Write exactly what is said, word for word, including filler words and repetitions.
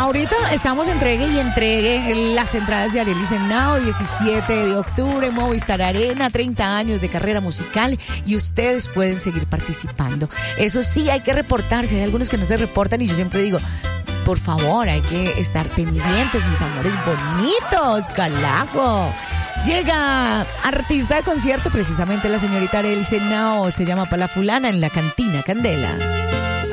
ahorita estamos entregue y entregue las entradas de Arely Senao, diecisiete de octubre, Movistar Arena, treinta años de carrera musical y ustedes pueden seguir participando. Eso sí, hay que reportarse, hay algunos que no se reportan y yo siempre digo, por favor, hay que estar pendientes, mis amores bonitos, calajo. Llega artista de concierto, precisamente la señorita Arely Senao, se llama Pa' la Fulana en la Cantina Candela.